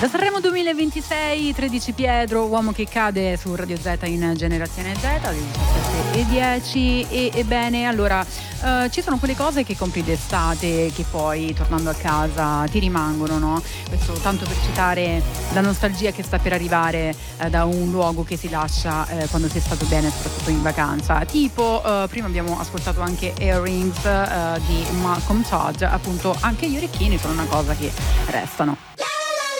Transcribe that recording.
Da Sanremo 2026, 13 Pietro, uomo che cade su Radio Z in Generazione Z, alle 17:10. Ebbene, allora, ci sono quelle cose che compri d'estate che poi, tornando a casa, ti rimangono, no? Questo tanto per citare la nostalgia che sta per arrivare da un luogo che si lascia quando si è stato bene, soprattutto in vacanza. Tipo, prima abbiamo ascoltato anche Earrings di Malcolm Todd, appunto anche gli orecchini sono una cosa che restano.